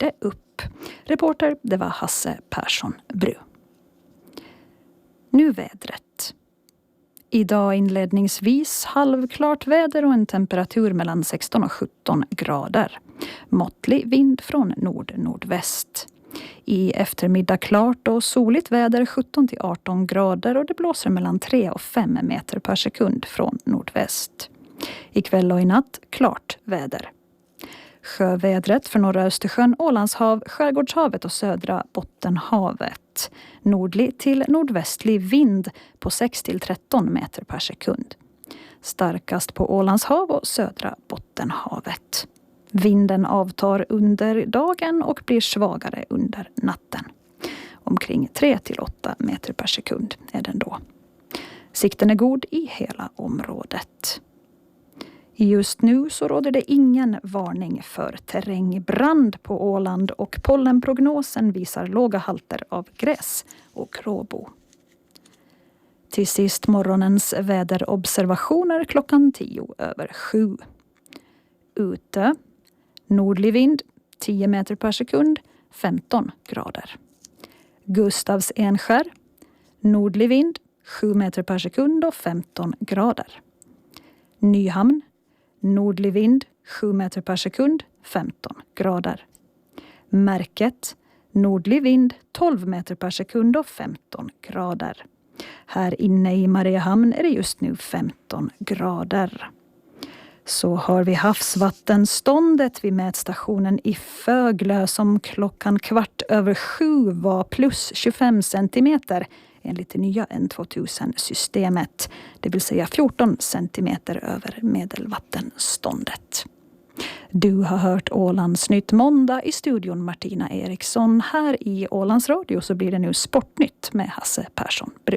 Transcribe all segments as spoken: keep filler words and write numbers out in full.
det upp. Reporter, det var Hasse Persson Bru. Nu vädret. Idag inledningsvis halvklart väder och en temperatur mellan sexton och sjutton grader. Måttlig vind från nord-nordväst. I eftermiddag klart och soligt väder sjutton till arton grader och det blåser mellan tre och fem meter per sekund från nordväst. Ikväll och i natt klart väder. Sjövädret för norra Östersjön, Ålandshav, Skärgårdshavet och södra Bottenhavet. Nordlig till nordvästlig vind på sex till tretton meter per sekund. Starkast på Ålandshav och södra Bottenhavet. Vinden avtar under dagen och blir svagare under natten. Omkring tre till åtta meter per sekund är den då. Sikten är god i hela området. Just nu så råder det ingen varning för terrängbrand på Åland och pollenprognosen visar låga halter av gräs och gråbo. Till sist morgonens väderobservationer klockan tio över sju. Ute, nordlig vind tio meter per sekund, femton grader. Gustavs Enskär, nordlig vind sju meter per sekund och femton grader. Nyhamn, nordlig vind sju meter per sekund, femton grader. Märket, nordlig vind tolv meter per sekund och femton grader. Här inne i Mariehamn är det just nu femton grader. Så har vi havsvattenståndet vid mätstationen i Föglö som klockan kvart över sju var plus tjugofem centimeter enligt det nya N tvåtusen-systemet. Det vill säga fjorton centimeter över medelvattenståndet. Du har hört Ålandsnytt måndag i studion Martina Eriksson. Här i Ålands Radio så blir det nu Sportnytt med Hasse Persson Bru.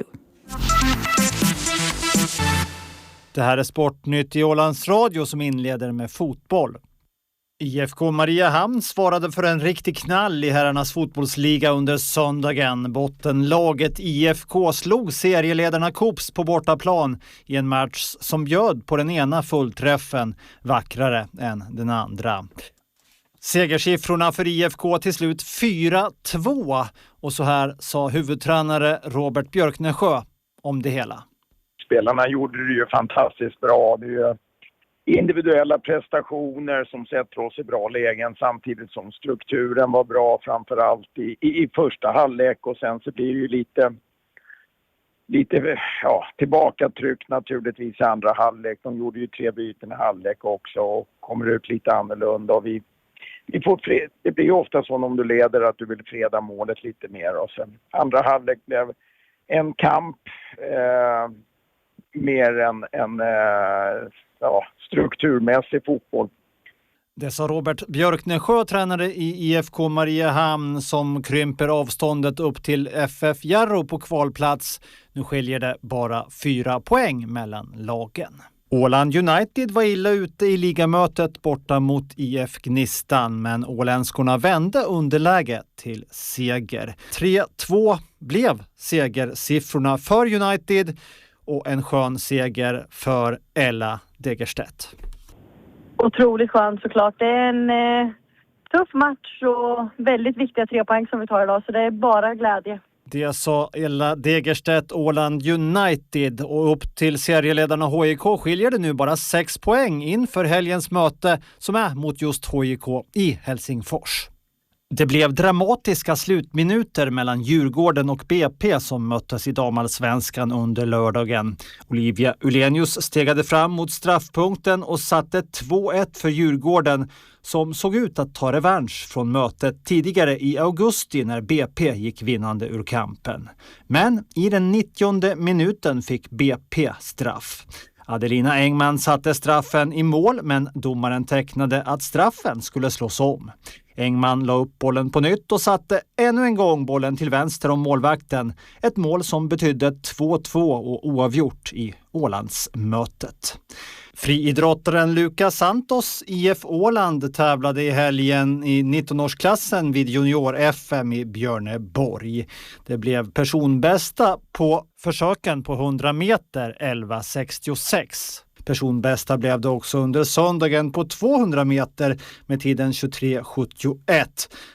Det här är Sportnytt i Ålands Radio som inleder med fotboll. I F K Mariehamn svarade för en riktig knall i herrarnas fotbollsliga under söndagen. Bottenlaget I F K slog serieledarna Kops på bortaplan i en match som bjöd på den ena fullträffen vackrare än den andra. Segersiffrorna för I F K till slut fyra två och så här sa huvudtränare Robert Björknesjö om det hela. Spelarna gjorde det ju fantastiskt bra. Det är ju individuella prestationer som sätter oss i bra lägen samtidigt som strukturen var bra framförallt i, i, i första halvlek och sen så blir det ju lite, lite ja, tillbakatryck naturligtvis i andra halvlek. De gjorde ju tre byten i halvlek också och kommer ut lite annorlunda och vi, vi får fred, det blir ju ofta så om du leder att du vill freda målet lite mer och sen andra halvlek blev en kamp eh, mer än en eh, ja, strukturmässig fotboll. Det sa Robert Björknesjö, tränare i I F K Mariehamn som krymper avståndet upp till F F Jarro på kvalplats. Nu skiljer det bara fyra poäng mellan lagen. Åland United var illa ute i ligamötet borta mot I F Gnistan men åländskorna vände underläge till seger. tre två blev segersiffrorna för United och en skön seger för Ella Degerstedt. Otroligt skönt såklart. Det är en eh, tuff match och väldigt viktiga tre poäng som vi tar idag så det är bara glädje. Det sa Ella Degerstedt, Åland United och upp till serieledarna H I K skiljer det nu bara sex poäng inför helgens möte som är mot just H I K i Helsingfors. Det blev dramatiska slutminuter mellan Djurgården och B P som möttes i damallsvenskan under lördagen. Olivia Ulenius stegade fram mot straffpunkten och satte två ett för Djurgården som såg ut att ta revansch från mötet tidigare i augusti när B P gick vinnande ur kampen. Men i den nittionde minuten fick B P straff. Adelina Engman satte straffen i mål men domaren tecknade att straffen skulle slås om. Engman la upp bollen på nytt och satte ännu en gång bollen till vänster om målvakten. Ett mål som betydde två två och oavgjort i Ålandsmötet. Friidrottaren Lucas Santos I F Åland tävlade i helgen i nittonårsklassen vid junior-F M i Björneborg. Det blev personbästa på försöken på hundra meter, elva sextiosex. Personbästa blev det också under söndagen på tvåhundra meter med tiden tjugotre sjuttioett.